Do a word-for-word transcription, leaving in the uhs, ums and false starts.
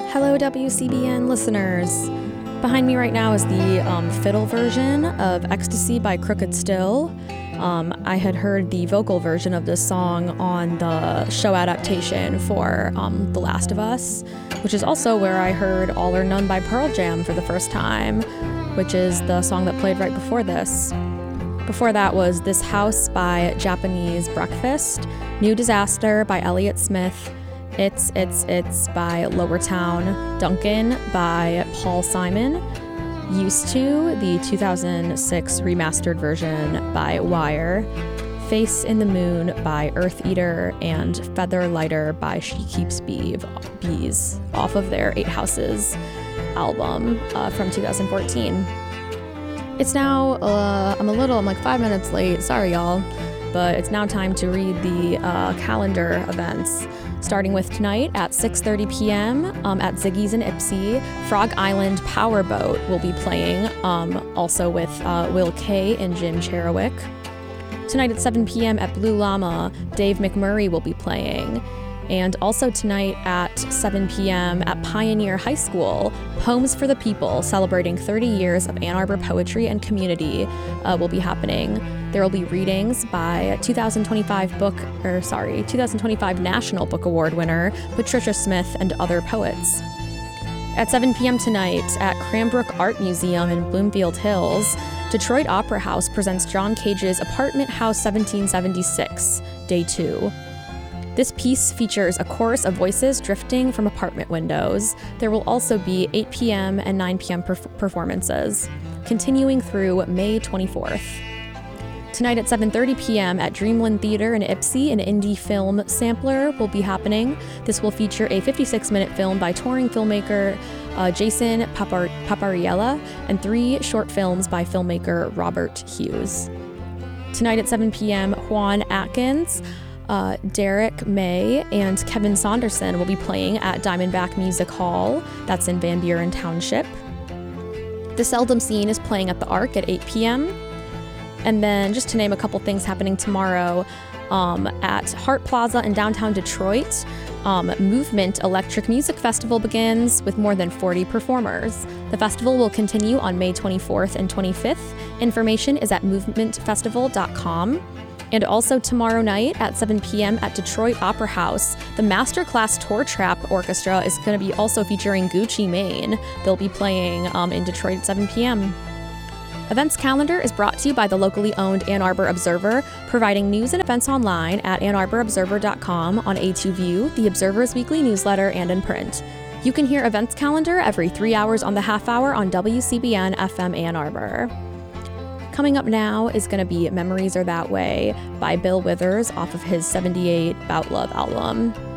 Hello, W C B N listeners. Behind me right now is the um, fiddle version of Ecstasy by Crooked Still. Um, I had heard the vocal version of this song on the show adaptation for um, The Last of Us, which is also where I heard All or None by Pearl Jam for the first time, which is the song that played right before this. Before that was This House by Japanese Breakfast, New Disaster by Elliott Smith, It's, It's, It's by Lower Town, Duncan by Paul Simon, Used To, the two thousand six remastered version by Wire, Face in the Moon by Earth Eater, and Feather Lighter by She Keeps Bees off of their Eight Houses album uh, from two thousand fourteen. It's now, uh, I'm a little, I'm like five minutes late, sorry y'all, but it's now time to read the uh, calendar events. Starting with tonight at six thirty p.m. Um, at Ziggy's in Ipsy, Frog Island Powerboat will be playing, um, also with uh, Will Kay and Jim Cherowick. Tonight at seven p.m. at Blue Llama, Dave McMurray will be playing. And also tonight at seven p.m. at Pioneer High School, Poems for the People, celebrating thirty years of Ann Arbor poetry and community, uh, will be happening. There will be readings by two thousand twenty-five book, or sorry, two thousand twenty-five National Book Award winner Patricia Smith and other poets. At seven p.m. tonight at Cranbrook Art Museum in Bloomfield Hills, Detroit Opera House presents John Cage's Apartment House seventeen seventy-six, Day two. This piece features a chorus of voices drifting from apartment windows. There will also be eight p.m. and nine p.m. perf- performances, continuing through May twenty-fourth. Tonight at seven thirty p.m. at Dreamland Theater in Ipsy, an indie film sampler will be happening. This will feature a fifty-six minute film by touring filmmaker uh, Jason Papar- Papariella and three short films by filmmaker Robert Hughes. Tonight at seven p.m., Juan Atkins, Uh, Derek May, and Kevin Saunderson will be playing at Diamondback Music Hall. That's in Van Buren Township. The Seldom Scene is playing at the Arc at eight p.m. And then, just to name a couple things happening tomorrow, um, at Hart Plaza in downtown Detroit, um, Movement Electric Music Festival begins with more than forty performers. The festival will continue on May twenty-fourth and twenty-fifth. Information is at movement festival dot com. And also tomorrow night at seven p.m. at Detroit Opera House, the Masterclass Tour Trap Orchestra is going to be also featuring Gucci Mane. They'll be playing um, in Detroit at seven p.m. Events calendar is brought to you by the locally owned Ann Arbor Observer, providing news and events online at ann arbor observer dot com, on A two View, the Observer's weekly newsletter, and in print. You can hear events calendar every three hours on the half hour on W C B N F M Ann Arbor. Coming up now is going to be Memories Are That Way by Bill Withers off of his seventy-eight Bout Love album.